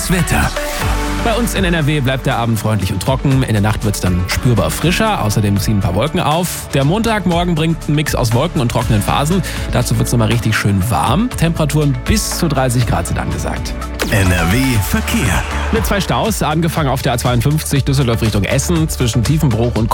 Das Wetter. Bei uns in NRW bleibt der Abend freundlich und trocken. In der Nacht wird es dann spürbar frischer. Außerdem ziehen ein paar Wolken auf. Der Montagmorgen bringt einen Mix aus Wolken und trockenen Phasen. Dazu wird es nochmal richtig schön warm. Temperaturen bis zu 30 Grad sind angesagt. NRW Verkehr. Mit 2 Staus, angefangen auf der A52 Düsseldorf Richtung Essen zwischen Tiefenbruch und